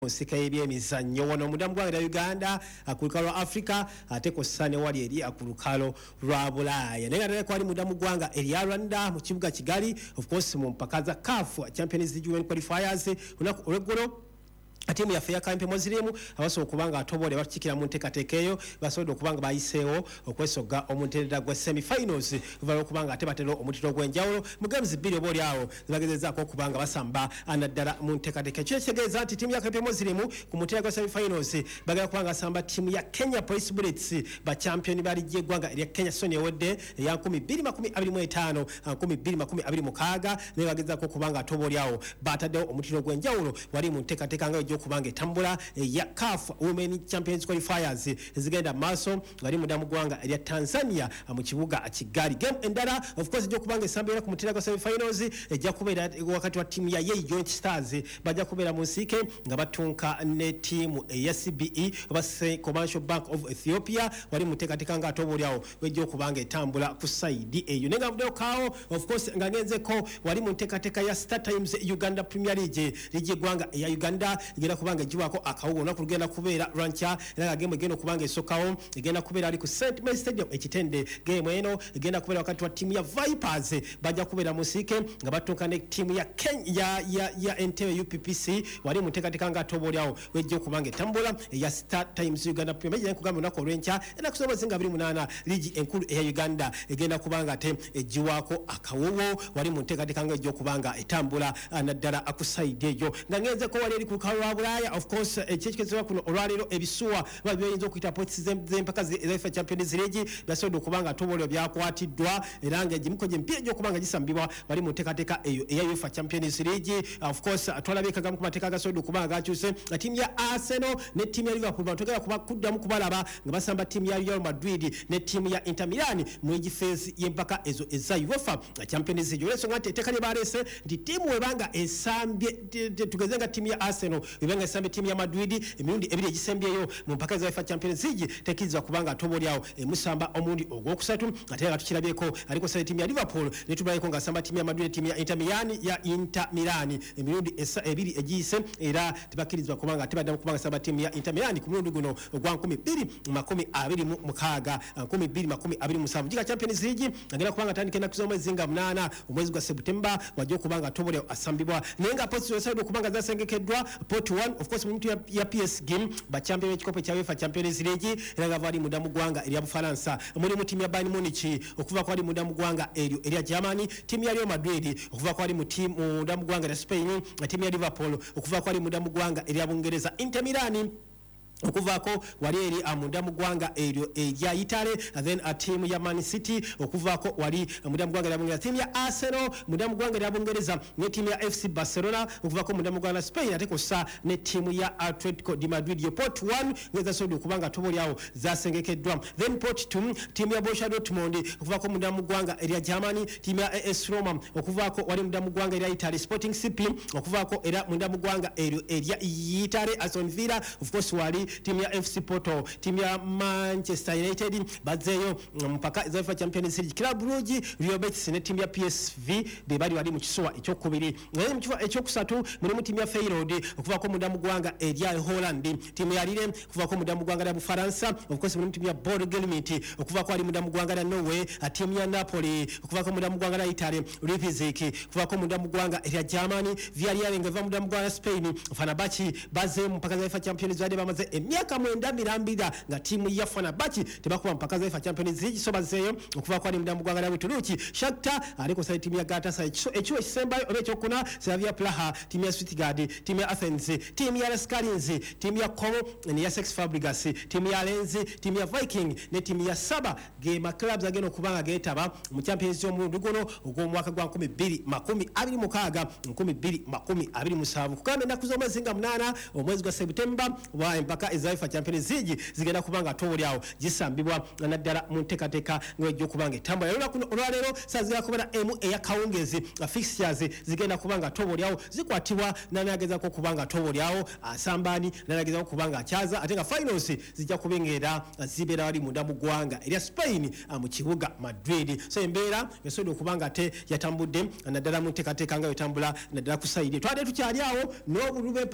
Musika y'ebyemizannyo wano mudamu gwanga Uganda akulukalo lwa Africa ate ko sane wali eri akulukalo lwa Bulaya nenga tale kwali mudamu gwanga eri Rwanda mu kibuga Kigali of course mu mpaka za CAF Champions League qualifiers unako olegolo timu ya Fair Camp Mozirimu abaso okubanga atobole bakikira mu nteekateekeyo basodo okubanga bayiseewo okwesoga omunterera gwa semi-finals valo okubanga ate batero omutiro gw'enjawulo mu games bbiri oboli awo bagezezzaako okubanga basamba anaddala mu nteekateeke kyetegeeza nti timu ya Camp Mozirimu ku muterera gwa semi-finals bagala kubanga asamba timu ya Kenya Police Bullets ba champion bali gy'eggwanga erya Kenya Sony Ewedde ya 2025 2026 ne bagezezzaako okubanga atobole awo bataddewo omutiro gw'enjawulo wali mu nteekateeka nga kubanga tambula ya CAF Women Champions Qualifiers zigenda maso ngari mudamu gwanga ya Tanzania mu kibuga Kigali game endala of course jo kubanga sambira ku mutira kwa semi-finals ejja kubera wakati wa timu ya Yei Joint Stars bajja kubera mu Nsike nga batunka ne timu ya CBE obase Commercial Bank of Ethiopia wali mutekateka nga atoboli awo wejjo kubanga etambula ku side eyo nenga video kao of course nga ngenze ko wali mutekateka ya Star Times Uganda Premier League ligi gwanga ya Uganda igenda kubanga jiwako akawugo na kugenda kubera rancha era game igenda kubanga esokawo igenda kubera ali ku St Mary's Stadium ekitende game eno igenda kubera wakati wa timu ya Vipers bajja kubera musike nga batuka ne timu ya Kenya ya Entebbe UPPC wali mutekateka nga toboli awo wejjo kubanga tambula ya Star Times Uganda Premier League kugamba nako rancha era kusoma zinga 28 ligi enkulu ya Uganda igenda kubanga te jiwako akawugo wali mutekateka nga ejjo kubanga etambula naddala akusaide eyo nga ngenze ko wali ku Bulaya of course ekyekezo kuno olwalero ebisuwa babiyinza okuyita points z'empaka za Champions League basodo kubanga tobolo byakwatiddwa era nga jimuko jempye jo kubanga gisambibwa bali mu tekateka eyo eya UEFA Champions League of course atwalabeka gamu kumateka gasodo kubanga gakyuse timu ya Arsenal ne timu ya Liverpool batogera kubakuddamu kubalaba nga basamba timu ya Real Madrid ne timu ya Inter Milan mu phase y'empaka ezo eza UEFA Champions League leso ngate tekali barese ndi timu webanga esambye tugezenga timu ya Arsenal ibanga sambe timu ya Madrid emirundi ebiri egisembyeyo mu mpaka za UEFA Champions League tekizwa kubanga atoboli awo musamba omundi ogwokusatu atera tukirabyeko aliko sa timu ya Liverpool ne tubayeko nga samba timu ya Madrid timu ya Inter Milan emirundi ebiri egise era tibakirizwa kubanga tibadde kubanga samba timu ya Inter Milan ku murundi guno ogwa 2026 giga Champions League ngera kubanga tandike na kuzoma zinga 8 omwezi gwa September wajjo kubanga atoboli asambibwa nenga post wesaido kubanga zasengekeddwa Pot 1 of course muntu ya PS game ba champion w'ekikopo kya UEFA Champions League era nga bali mudamu gwanga eri Bufaransa muri mu timu ya Bayern Munich okuva kwa ali mudamu gwanga eri Germany timu ya Real Madrid okuva kwa ali mudamu gwanga ya Spain timu ya Liverpool okuva kwa ali mudamu gwanga eri Bungereza Inter Milan okuvako wali eri mudamu gwanga ya Italy then a team ya Man City okuvako wali mudamu gwanga ya Bungereza team ya Arsenal mudamu gwanga ya Bungereza ne team ya FC Barcelona okuvako mudamu gwanga Spain ate kosa ne team ya Atletico de Madrid yo pot 1 ngeza sodo kubanga toboli awo zasengekeddwa then pot 2 team ya Borussia Dortmund okuvako mudamu gwanga ya Germany team ya AS Roma okuvako wali mudamu gwanga ya Italy Sporting CP okuvako era mudamu gwanga ya Italy Aston Villa of course wali timu ya FC Porto timu ya Manchester United bazeyo mpaka za UEFA Champions League Club Brugge Real Betis ne timu ya PSV be bali wali mu kisuwa ekyokubiri naye mu kisuwa ekyokusatu muri timu ya Feyenoord okuva ko mudamu gwanga eya Holland timu ya Lille okuva ko mudamu gwanga ya Bufaransa of course muri timu ya Bordeaux Glimt okuva ko ali mudamu gwanga ya Norway timu ya Napoli okuva ko mudamu gwanga ya Italy Leipzig okuva ko mudamu gwanga ya Germany Villarreal ngava mudamu gwanga ya Spain Fenerbahce baze mpaka za UEFA Champions League bamaze miaka mwenda mirambira nga timu ya Fenerbahce tebakuba mpaka za UEFA Champions League so bazeyo okuva kwa mudamu gwanga ya Uturuki Shakhtar aliko sa timu ya Galatasaray echo ekisembayo obecho kuna Slavia Praha timu ya Stuttgart timu ya Athens timu ya Scalinzi timu ya Como ne ya Sex Fabregas timu ya Lens timu ya Viking ne timu ya Saba game clubs ageno kubanga getaba mu Champions League mu guno ogwo mwaka gwa 2027 kukambe nakuzoma zinga 8 omwezi gwa September wa mpaka UEFA Champions League zigenda kubanga toboli awo gisambibwa naddala mu nteekateeka ng'ejjo kubanga etambula era kuno olwaleero sazira kubera emu eya kawungezi fixtures zigenda kubanga toboli awo zikwatibwa nanagezako kubanga toboli awo asambani nanagezako kubanga akyaza ate nga finals zijja kubengera zibeera wali mudamu gwanga erya Spain mu kibuga Madrid so embeera yasodo kubanga te yatambudde naddala mu nteekateeka nga yotambula naddala ku side twade tukyali awo n'obulube